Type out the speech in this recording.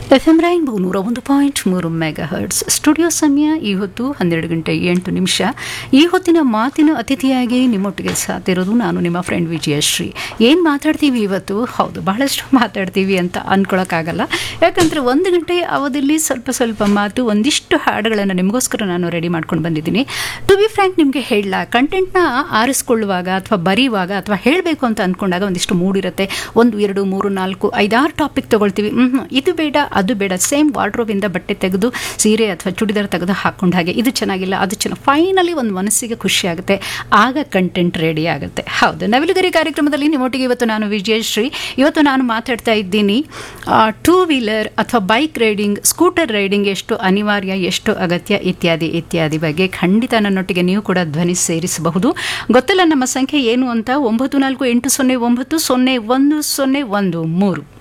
FM rainbow 101.3 megahertz studio ಸಮಯ ಈ ಹೊತ್ತು 12:08. ಈ ಹೊತ್ತಿನ ಮಾತಿನ ಅತಿಥಿಯಾಗಿ ನಿಮ್ಮೊಟ್ಟಿಗೆ ಸಾತಿರೋದು ನಾನು ನಿಮ್ಮ ಫ್ರೆಂಡ್ ವಿಜಯಶ್ರೀ. ಏನು ಮಾತಾಡ್ತೀವಿ ಇವತ್ತು? ಹೌದು, ಬಹಳಷ್ಟು ಮಾತಾಡ್ತೀವಿ ಅಂತ ಅಂದ್ಕೊಳಕ್ಕಾಗಲ್ಲ. ಯಾಕಂದರೆ 1 ಗಂಟೆ ಅವಧಿಯಲ್ಲಿ ಸ್ವಲ್ಪ ಮಾತು, ಒಂದಿಷ್ಟು ಹಾಡುಗಳನ್ನು ನಿಮಗೋಸ್ಕರ ನಾನು ರೆಡಿ ಮಾಡ್ಕೊಂಡು ಬಂದಿದ್ದೀನಿ. ಟು ಬಿ ಫ್ರ್ಯಾಂಕ್, ನಿಮಗೆ ಹೇಳಲ್ಲ, ಕಂಟೆಂಟ್ನ ಆರಿಸ್ಕೊಳ್ಳುವಾಗ ಅಥವಾ ಬರೆಯುವಾಗ ಅಥವಾ ಹೇಳಬೇಕು ಅಂತ ಅಂದ್ಕೊಂಡಾಗ ಒಂದಿಷ್ಟು ಮೂಡಿರುತ್ತೆ. 1, 2, 3, 4, 5, 6 ಟಾಪಿಕ್ ತೊಗೊಳ್ತೀವಿ. ಇದು ಬೇಡ ಅದು ಬೇಡ, ಸೇಮ್ ವಾರ್ಡ್ರೋಬಿಂದ ಬಟ್ಟೆ ತೆಗೆದು ಸೀರೆ ಅಥವಾ ಚೂಡಿದಾರ್ ತೆಗೆದು ಹಾಕೊಂಡ ಹಾಗೆ, ಇದು ಚೆನ್ನಾಗಿಲ್ಲ ಅದು ಚೆನ್ನಾಗಿ, ಫೈನಲಿ ಒಂದು ಮನಸ್ಸಿಗೆ ಖುಷಿ ಆಗುತ್ತೆ, ಆಗ ಕಂಟೆಂಟ್ ರೆಡಿ ಆಗುತ್ತೆ. ಹೌದು, ನವಿಲುಗರಿ ಕಾರ್ಯಕ್ರಮದಲ್ಲಿ ನಿಮ್ಮೊಟ್ಟಿಗೆ ಇವತ್ತು ನಾನು ವಿಜಯಶ್ರೀ. ಇವತ್ತು ನಾನು ಮಾತಾಡ್ತಾ ಇದ್ದೀನಿ 2 ವೀಲರ್ ಅಥವಾ ಬೈಕ್ ರೈಡಿಂಗ್, ಸ್ಕೂಟರ್ ರೈಡಿಂಗ್ ಎಷ್ಟು ಅನಿವಾರ್ಯ, ಎಷ್ಟು ಅಗತ್ಯ ಇತ್ಯಾದಿ ಬಗ್ಗೆ. ಖಂಡಿತ ನನ್ನೊಟ್ಟಿಗೆ ನೀವು ಕೂಡ ಧ್ವನಿ ಸೇರಿಸಬಹುದು. ಗೊತ್ತಲ್ಲ ನಮ್ಮ ಸಂಖ್ಯೆ ಏನು ಅಂತ, 9480901013.